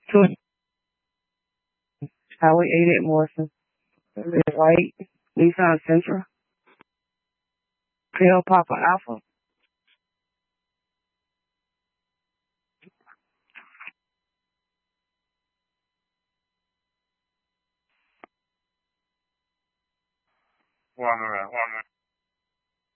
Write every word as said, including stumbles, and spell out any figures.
Two Highway eighty at Morrison. Red White. Nissan Sentra. Cleo Papa Alpha. One minute, one minute.